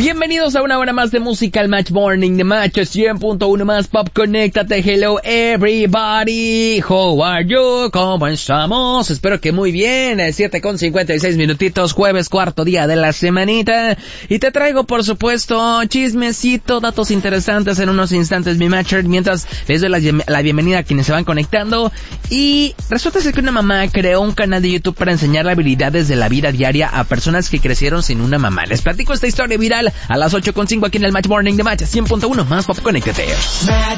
Bienvenidos a una hora más de música, el Match Morning de Match 100.1 más Pop. Conéctate. Hello everybody, how are you? ¿Cómo estamos? Espero que muy bien. 7:56 minutitos, jueves, cuarto día de la semanita. Y te traigo, por supuesto, chismecito, datos interesantes en unos instantes, mi Matcher, mientras les doy la bienvenida a quienes se van conectando. Y resulta ser que una mamá creó un canal de YouTube para enseñarle habilidades de la vida diaria a personas que crecieron sin una mamá. Les platico esta historia viral a las 8:05 aquí en el Match Morning de Match 100.1 más Pop. Conéctate.